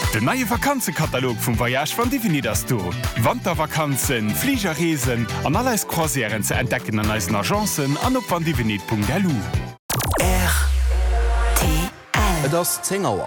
Der neue Vakanzenkatalog vom Voyage von Divini das du. Wandervakanzen, Fliegerreisen an alles Croisieren zu entdecken an unseren Agenzen an op vandivini.lu. RTL. Das 10 Uhr.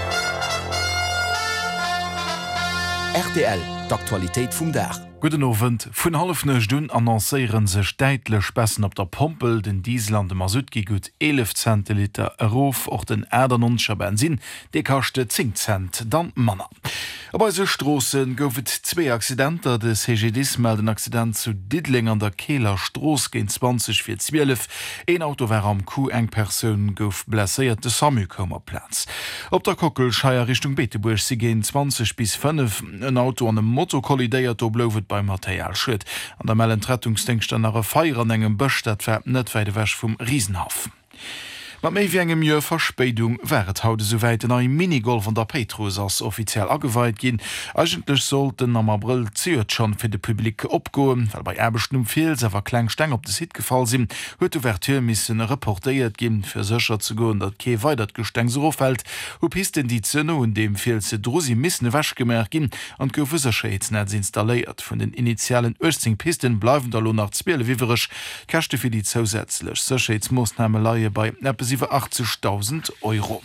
RTL, d'Aktualität vum Dach. Guten Abend. Von 12:30 annoncieren sich deutlich Spessen auf der Pompel, den Diesel an dem Masutki gut 11 Centiliter Erof, auch den Erdernonscher Benzin, die kostet 10 Cent, dann Manner. Aber bei so Straßen goufen 2 Accidenter, des CGDs melden Accident zu Diddling an der Kehler Straße gegen 20:12. Ein Auto war am Kuh, eng Person gouf blessiert, de Sammelkommerplatz. Op der Kockelscheier Richtung Beteburg sie gehen 20:5, ein Auto an dem Motto kollidiert, oblovet beim Materialschritt. An der Mellenrettungsdienst an einer Feier an engem Bösch, dat fährt net weit weg vom Riesenhafen. Ma méi wie engem Joer Verspätung wäret haut soweit en Minigolf an der Petrus ass offiziell aweit ginn. Eigentlich sollten am April ziert schon fir de Publikum opgoen, weil bei Erbechten Fehl sewer Kleinsteng op de Hit gefallen sinn, huet d'Ouverture missen reportéiert ginn fir secher zu goen, dat Kee weitert Gesteng so fällt, ho pisten die Zënne und dem Fehl ze Drosi missne wäsch gemerk ginn an gouf Secherheitsnetz installéiert. Vun den initialen 18 Pisten bleiwen der lo nach Spiele wiwerech, Kächte fir die zusätzlech Secherheitsmoosnameleiie bei 80.000 €.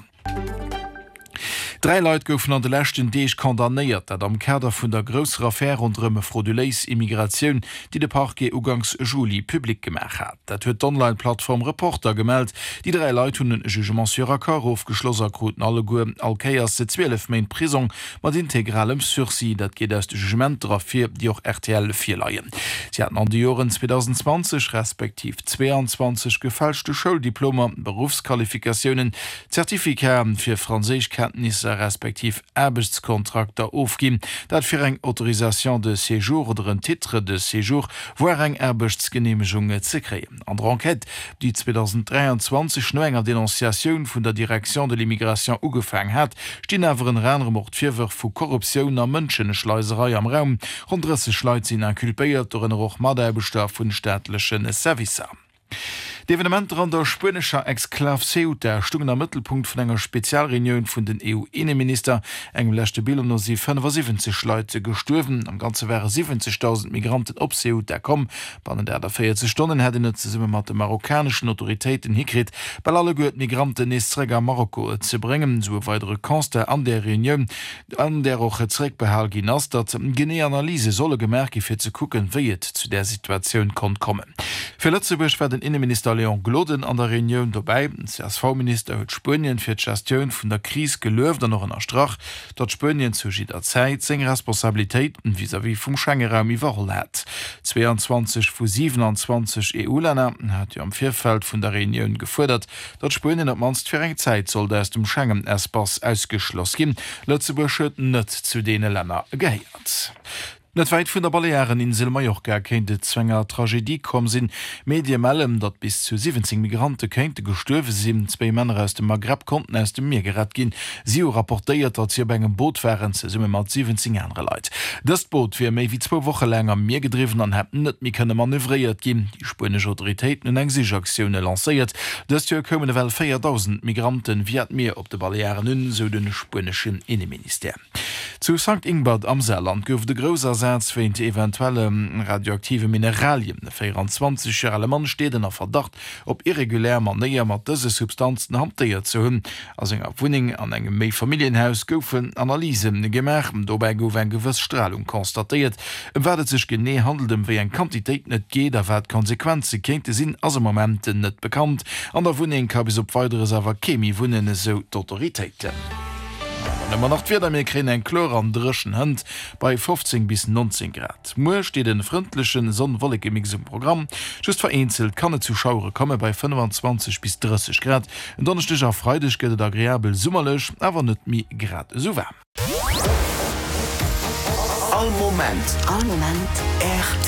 3 Leute goufen an de lächten Deeg kondamnéiert, dat am Käder vun der grösser Affaire rundrëmme frauduléis Immigratioun, die de Parquet ugangs Juli publik gemacht hat. Dat huet d'Online-Plattform Reporter gemeldt, die 3 Leute hunn den Jugement sur accord aufgeschlosser Groten alle Goer Alkeiers se 12 Main Prison mat integralem Sursis, dat geht aus de Jugement drafir, die auch RTL 4 leiien. Sie hatten an die Joren 2020 respektiv 22 gefälschte Schuldiploma, Berufsqualifikationen, Zertifikaten fir Franzésischkenntnisse respektiv Erbechtskontakter aufgeben, dat fir eng Autorisation de Séjour oder een Titre de Séjour, wo eng Erbechtsgenehmigungen ze kreen. An der Enquete, die 2023 no enger Denunziation vun der Direktion de l'Immigration ugefang hat, stehen awer een Rennermord firwer vu Korruption a Mënschenschleiserei am Raum, rund 30 Leute sind inkulpéiert oder en Rochmaderbestar vun staatlichen Servicer. D'Evenement an der spanischer Exklave Ceuta stungen am Mittelpunkt vun enger Spezialreunion vun den EU-Innenminister. Engem lächte Bill no sie 75 Leute gestorven. Am ganze wäre 70.000 Migranten op Ceuta kom. Bannen der 40 Stunden hätte net ze summe mat de marokkanischen Autoritäten hikrit, bei alle goet Migranten Esträger Marokko ze bringen, so weitere Konste an der Reunion, an der auch Zreckbehal ginas, dat gene Analyse solle gemerke fir ze kucken, wieet zu der Situation kon kommen. Für Lützeburg war den Innenminister Leon Gloden an der Reunion dabei. CSV-Minister huet Spönien fir d'Gestion vun der Krise gelöft an noch en Strach, dat Spönien zu jider Zeit seg Responsabilitéiten vis-à-vis vum Schengen-Raum iwwerholl hat. 22 vu 27 EU-Länder hat am Vierfeld vun der Reunion gefordert, dat Spönien op manst fir eng Zeit soll aus dem Schengen-Espace ausgeschloss gin. Lützeburg huet net zu dene Länder geheiert. Net weit vun der Baleareninsel Mallorca kenint de Zwänger Tragédie kom sinn. Medien melden, dat bis zu 17 Migranten kente gestorwe sinn, 2 Männer aus dem Maghreb konnten aus dem Meer gerat gin. Sie rapportéiert, dat sie bei engem Boot wären ze summe mat 17 andere Leiit. Das Boot fir méi wie 2 Wochen lang am Meer gedriven an hätten net mi könne manövriert gin. Die spanische Autoritäten hun eng Aktionune lancéiert. Das Jahr kommen well 4.000 Migranten wie Meer op de Balearen hun, so den spanischen Innenminister. Zu St. Ingbert am Saarland gouf de grosser Satz eventuelle radioaktive Mineralien. 24-jährige Mann steht in Verdacht, op irregulär Manier mat dëse Substanzen hantiert zu hunn. Als enger Wuning an engem Meifamilienhaus goufen Analysen gemerk, dobei gouf en gewëss Strahlung konstatiert. Werdet sech genee handeltem wie en Quantitéit net geht, awer Konsequenze kente sinn as Momenten net bekannt. An der Wuning ka bis op weitere Sawer Chemie wunnen so d'Autoritéiten. Man nach wieder mir kre en Chlor an dreschen Hand bei 15 bis 19 Grad. Mo steht den freundlichen sonnenwollige Mixum Programm. Just vereinzelt kann Zuschauer komme bei 25 bis 30 Grad. Und dann stich auf Freitag geht agreeabel summerlech, aber net mi grad so warm. All Moment.